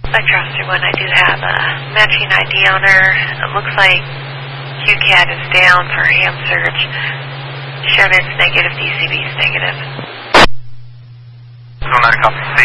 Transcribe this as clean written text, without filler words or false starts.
Spectrosity 1, I do have a matching ID on her. It looks like QCAT is down for ham surge. Showed it's negative, DCB is negative. Zone 9, copy.